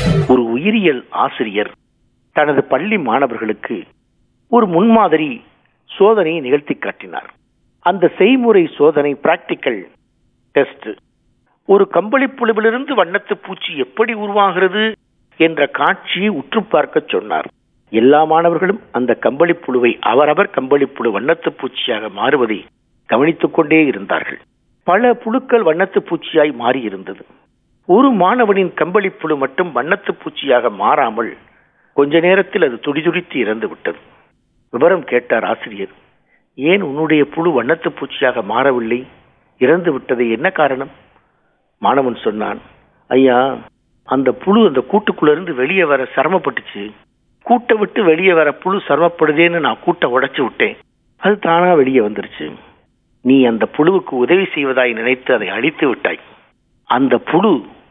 ஒரு உயிரியல் ஆசிரியர் தனது பள்ளி மாணவர்களுக்கு ஒரு முன்மாதிரி சோதனையை நிகழ்த்தி காட்டினார். அந்த செய்முறை சோதனை பிராக்டிக்கல் டெஸ்ட். ஒரு கம்பளிப்புழுவிலிருந்து வண்ணத்து பூச்சி எப்படி உருவாகிறது என்ற காட்சியை உற்று பார்க்க சொன்னார். எல்லா மாணவர்களும் அந்த கம்பளிப்புழுவை அவரவர் கம்பளிப்புழு வண்ணத்து பூச்சியாக மாறுவதை கவனித்துக் கொண்டே இருந்தார்கள். பல புழுக்கள் வண்ணத்து பூச்சியாய் மாறியிருந்தது. ஒரு மாணவனின் கம்பளிப்புழு மட்டும் வண்ணத்து பூச்சியாக மாறாமல் கொஞ்ச நேரத்தில் அது துடிதுடித்து இறந்து விட்டது. விவரம் கேட்டார் ஆசிரியர். ஏன் உன்னுடைய புழு வண்ணத்து பூச்சியாக மாறவில்லை, இறந்து விட்டது, என்ன காரணம்? மாணவன் சொன்னான், ஐயா, அந்த புழு அந்த கூட்டுக்குள்ளிருந்து வெளியே வர சிரமப்பட்டுச்சு. கூட்டை விட்டு வெளியே வர புழு சிரமப்படுதேன்னு நான் கூட்டை உடைச்சு விட்டேன். அது தானா வெளியே வந்துருச்சு. நீ அந்த புழுவுக்கு உதவி செய்வதாய் நினைத்து அதை அழித்து விட்டாய். அந்த புழு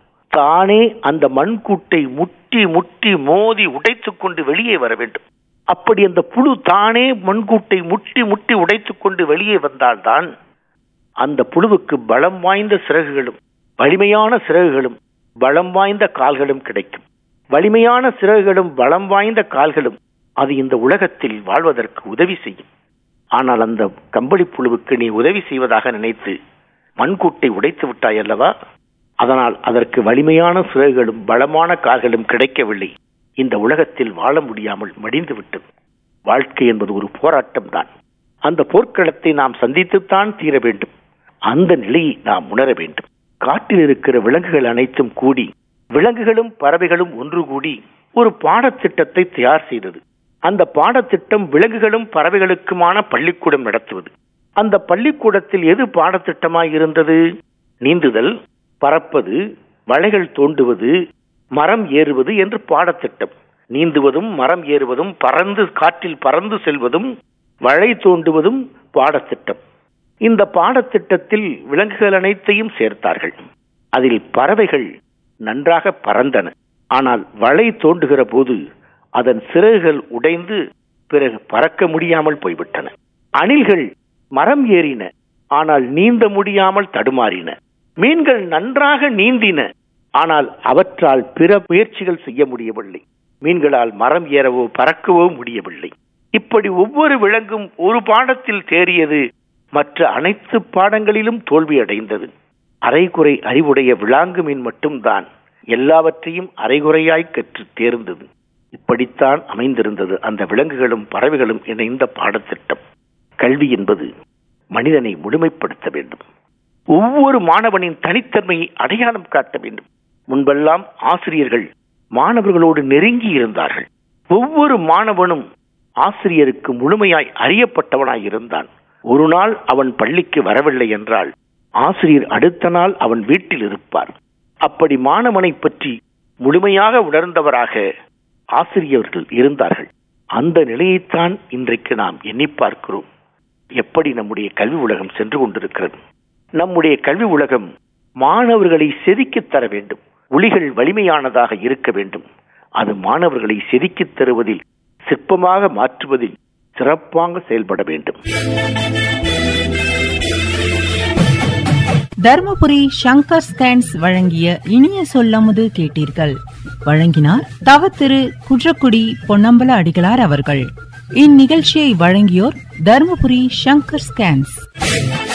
தானே அந்த மண்கூட்டை முட்டி முட்டி மோதி உடைத்துக் கொண்டு வெளியே வர வேண்டும். அப்படி அந்த புழு தானே மண்கூட்டை முட்டி முட்டி உடைத்துக் கொண்டு வெளியே வந்தால்தான் அந்த புழுவுக்கு பலம் வாய்ந்த சிறகுகளும் வலிமையான சிறகுகளும் பலம் வாய்ந்த கால்களும் கிடைக்கும். வலிமையான சிறகுகளும் பலம் வாய்ந்த கால்களும் அது இந்த உலகத்தில் வாழ்வதற்கு உதவி செய்யும். ஆனால் அந்த கம்பளி புழுவுக்கு நீ உதவி செய்வதாக நினைத்து மண்கூட்டை உடைத்து விட்டாய் அல்லவா? அதனால் அதற்கு வலிமையான சிறகுகளும் பலமான கால்களும் கிடைக்கவில்லை. இந்த உலகத்தில் வாழ முடியாமல் மடிந்து விட்டது. வாழ்க்கை என்பது ஒரு போராட்டம் தான். அந்த போர்க்களத்தை நாம் சந்தித்துத்தான் தீர வேண்டும். அந்த நிலையை நாம் உணர வேண்டும். காட்டில் இருக்கிற விலங்குகள் அனைத்தும் கூடி, விலங்குகளும் பறவைகளும் ஒன்று கூடி ஒரு பாடத்திட்டத்தை தயார் செய்தது. அந்த பாடத்திட்டம் விலங்குகளும் பறவைகளுக்குமான பள்ளிக்கூடம் நடத்துவது. அந்த பள்ளிக்கூடத்தில் எது பாடத்திட்டமாய் இருந்தது? நீந்துதல், பறப்பது, வளைகள் தோண்டுவது, மரம் ஏறுவது என்று பாடத்திட்டம். நீந்துவதும் மரம் ஏறுவதும் பறந்து காற்றில் பறந்து செல்வதும் வளை தோண்டுவதும் பாடத்திட்டம். இந்த பாடத்திட்டத்தில் விலங்குகள் அனைத்தையும் சேர்த்தார்கள். அதில் பறவைகள் நன்றாக பறந்தன. ஆனால் வளை தோண்டுகிற போது அதன் சிறகுகள் உடைந்து பிறகு பறக்க முடியாமல் போய்விட்டன. அணில்கள் மரம் ஏறின, ஆனால் நீந்த முடியாமல் தடுமாறின. மீன்கள் நன்றாக நீந்தின, ஆனால் அவற்றால் பிற முயற்சிகள் செய்ய முடியவில்லை. மீன்களால் மரம் ஏறவோ பறக்கவோ முடியவில்லை. இப்படி ஒவ்வொரு விலங்கும் ஒரு பாடத்தில் தேறியது, மற்ற அனைத்து பாடங்களிலும் தோல்வி அடைந்தது. அரைகுறை அறிவுடைய விலாங்கு மீன் மட்டும்தான் எல்லாவற்றையும் அரைகுறையாய் கற்று தேர்ந்தது. இப்படித்தான் அமைந்திருந்தது அந்த விலங்குகளும் பறவைகளும் இணைந்த பாடத்திட்டம். கல்வி என்பது மனிதனை முழுமைப்படுத்த வேண்டும். ஒவ்வொரு மாணவனின் தனித்தன்மையை அடையாளம் காட்ட வேண்டும். முன்பெல்லாம் ஆசிரியர்கள் மாணவர்களோடு நெருங்கி இருந்தார்கள். ஒவ்வொரு மாணவனும் ஆசிரியருக்கு முழுமையாய் அறியப்பட்டவனாய் இருந்தான். ஒரு நாள் அவன் பள்ளிக்கு வரவில்லை என்றால் ஆசிரியர் அடுத்த நாள் அவன் வீட்டில் இருப்பார். அப்படி மாணவனை பற்றி முழுமையாக உணர்ந்தவராக ஆசிரியர்கள் இருந்தார்கள். அந்த நிலையைத்தான் இன்றைக்கு நாம் எண்ணி பார்க்கிறோம். எப்படி நம்முடைய கல்வி உலகம் சென்று கொண்டிருக்கிறது. நம்முடைய கல்வி உலகம் மாணவர்களை செதுக்கித் தர வேண்டும். ஒளிகள் வலிமையானதாக இருக்க வேண்டும். அது மாணவர்களை செதுக்கித் தருவதில், சிற்பமாக மாற்றுவதில் சிறப்பாக செயல்பட வேண்டும். தர்மபுரி சங்கர் ஸ்கேன்ஸ் வழங்கிய இனிய சொல்லமுது கேட்டீர்கள். வழங்கினார் தவ திரு குன்றக்குடி பொன்னம்பல அடிகளார் அவர்கள். இந்நிகழ்ச்சியை வழங்கியோர் தர்மபுரி சங்கர் ஸ்கேன்ஸ்.